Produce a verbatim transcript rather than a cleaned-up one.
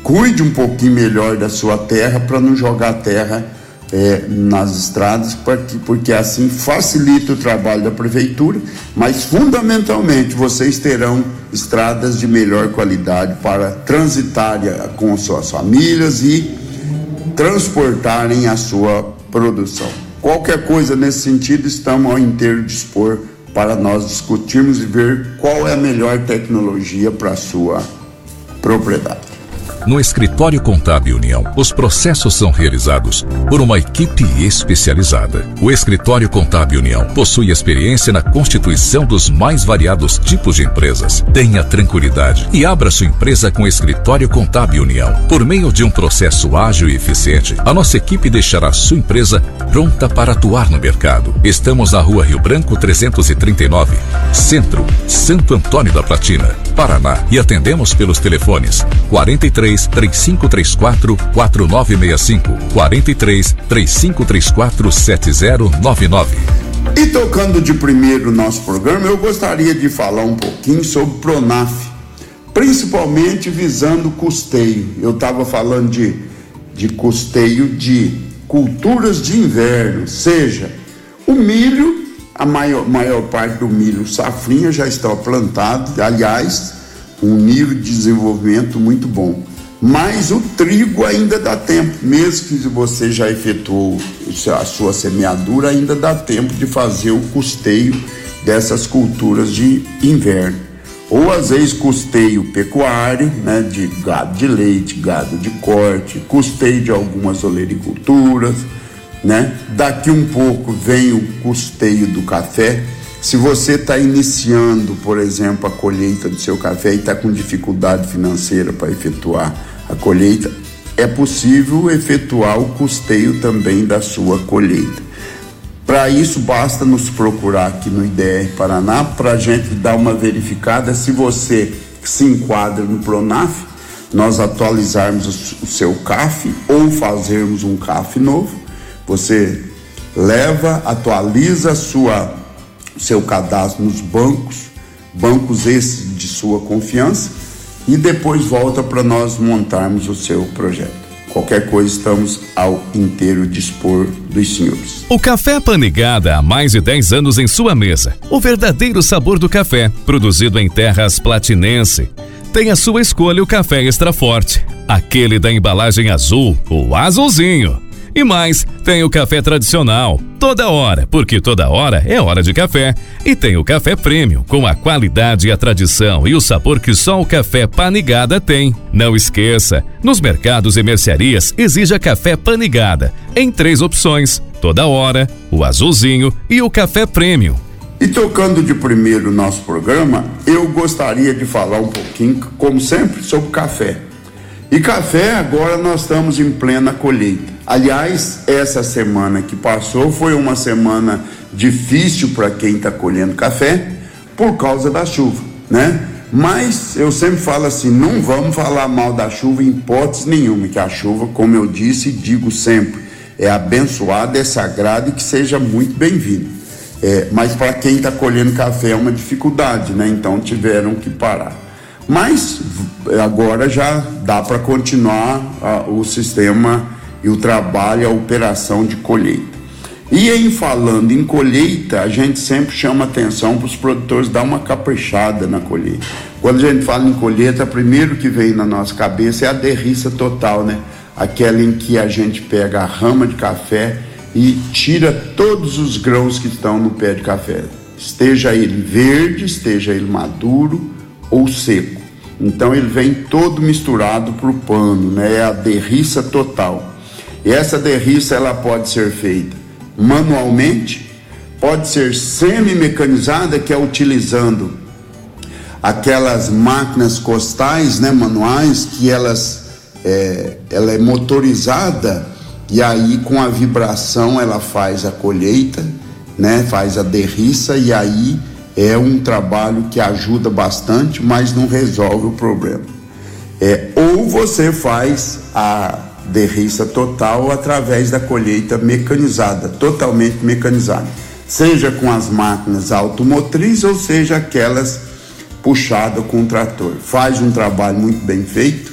cuide um pouquinho melhor da sua terra para não jogar terra é, nas estradas, porque, porque assim facilita o trabalho da prefeitura, mas fundamentalmente vocês terão estradas de melhor qualidade para transitarem com suas famílias e transportarem a sua produção. Qualquer coisa nesse sentido, estamos ao inteiro dispor para nós discutirmos e ver qual é a melhor tecnologia para a sua propriedade. No Escritório Contábil União, os processos são realizados por uma equipe especializada. O Escritório Contábil União possui experiência na constituição dos mais variados tipos de empresas. Tenha tranquilidade e abra sua empresa com o Escritório Contábil União. Por meio de um processo ágil e eficiente, a nossa equipe deixará sua empresa pronta para atuar no mercado. Estamos na Rua Rio Branco trezentos e trinta e nove, Centro, Santo Antônio da Platina, Paraná, e atendemos pelos telefones quarenta e três, três cinco três quatro, quatro nove seis cinco, quarenta e três, três cinco três quatro, sete zero nove nove. E tocando de primeiro o nosso programa, eu gostaria de falar um pouquinho sobre Pronaf, principalmente visando custeio. Eu estava falando de, de custeio de culturas de inverno, seja o milho, a maior, maior parte do milho safrinha já está plantado, aliás, um nível de desenvolvimento muito bom. Mas o trigo ainda dá tempo, mesmo que você já efetuou a sua semeadura, ainda dá tempo de fazer o custeio dessas culturas de inverno. Ou às vezes custeio pecuário, né, de gado de leite, gado de corte, custeio de algumas olericulturas, né? Daqui um pouco vem o custeio do café. Se você está iniciando, por exemplo, a colheita do seu café e está com dificuldade financeira para efetuar a colheita, é possível efetuar o custeio também da sua colheita. Para isso, basta nos procurar aqui no I D R Paraná para a gente dar uma verificada se você se enquadra no Pronaf, nós atualizarmos o seu C A F ou fazermos um C A F novo. Você leva, atualiza a sua seu cadastro nos bancos, bancos esses de sua confiança, e depois volta para nós montarmos o seu projeto. Qualquer coisa, estamos ao inteiro dispor dos senhores. O Café Panigada há mais de dez anos em sua mesa. O verdadeiro sabor do café, produzido em terras platinense. Tem a sua escolha o café extra forte, aquele da embalagem azul, o azulzinho. E mais, tem o café tradicional, toda hora, porque toda hora é hora de café. E tem o café premium, com a qualidade e a tradição e o sabor que só o Café Panigada tem. Não esqueça, nos mercados e mercearias exija Café Panigada, em três opções, toda hora, o azulzinho e o café premium. E tocando de primeiro o nosso programa, eu gostaria de falar um pouquinho, como sempre, sobre café. E café, agora nós estamos em plena colheita. Aliás, essa semana que passou foi uma semana difícil para quem está colhendo café por causa da chuva, né? Mas eu sempre falo assim, não vamos falar mal da chuva em hipótese nenhuma, que a chuva, como eu disse e digo sempre, é abençoada, é sagrada e que seja muito bem-vinda. É, mas para quem está colhendo café é uma dificuldade, né? Então tiveram que parar. Mas agora já dá para continuar a, o sistema e o trabalho, a operação de colheita. E em falando em colheita, a gente sempre chama atenção para os produtores dar uma caprichada na colheita. Quando a gente fala em colheita, primeiro que vem na nossa cabeça é a derriça total, né? Aquela em que a gente pega a rama de café e tira todos os grãos que estão no pé de café, esteja ele verde, esteja ele maduro ou seco. Então ele vem todo misturado para o pano, né? É a derriça total. E essa derriça ela pode ser feita manualmente, pode ser semi-mecanizada, que é utilizando aquelas máquinas costais, né, manuais, que elas é, ela é motorizada e aí com a vibração ela faz a colheita, né, faz a derriça, e aí é um trabalho que ajuda bastante, mas não resolve o problema. É, ou você faz a derriça total através da colheita mecanizada, totalmente mecanizada, seja com as máquinas automotrizes ou seja aquelas puxadas com o trator. Faz um trabalho muito bem feito,